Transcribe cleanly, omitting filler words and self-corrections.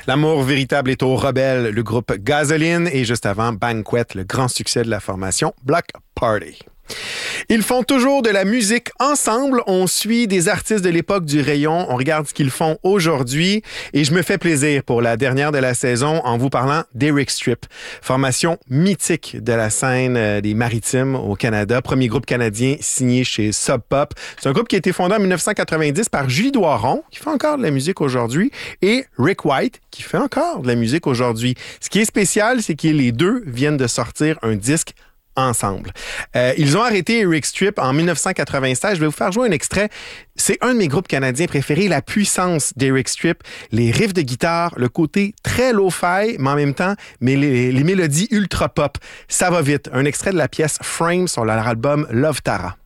L'amour véritable est aux rebelles, le groupe Gasoline, et juste avant, Banquet, le grand succès de la formation Bloc Party. Ils font toujours de la musique ensemble. On suit des artistes de l'époque du rayon. On regarde ce qu'ils font aujourd'hui. Et je me fais plaisir pour la dernière de la saison en vous parlant d'Eric Strip, formation mythique de la scène des Maritimes au Canada. Premier groupe canadien signé chez Sub Pop. C'est un groupe qui a été fondé en 1990 par Julie Doiron, qui fait encore de la musique aujourd'hui, et Rick White, qui fait encore de la musique aujourd'hui. Ce qui est spécial, c'est que les deux viennent de sortir un disque ensemble. Ils ont arrêté Eric Strip en 1996. Je vais vous faire jouer un extrait. C'est un de mes groupes canadiens préférés, la puissance d'Eric Strip, les riffs de guitare, le côté très lo-fi, mais en même temps, les mélodies ultra pop. Ça va vite. Un extrait de la pièce Frame sur leur album Love Tara.